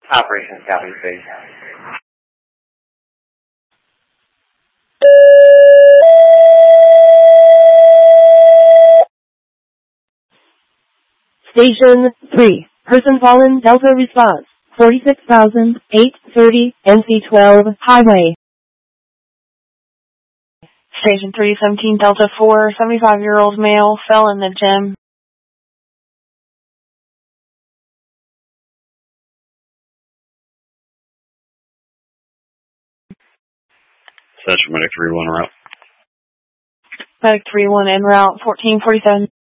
Operations copy, please. Station 3. Person fallen, Delta response. 46,830 NC12 Highway. Station 317 Delta 4, 75-year-old male, fell in the gym. Session Medic 3-1 route. Medic 3-1 en route, 1447.